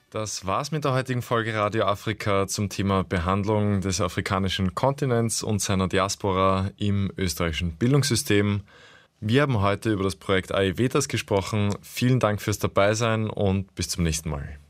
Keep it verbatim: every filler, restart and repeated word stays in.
Das war's mit der heutigen Folge Radio Afrika zum Thema Behandlung des afrikanischen Kontinents und seiner Diaspora im österreichischen Bildungssystem. Wir haben heute über das Projekt Ayurvedas gesprochen. Vielen Dank fürs Dabeisein und bis zum nächsten Mal.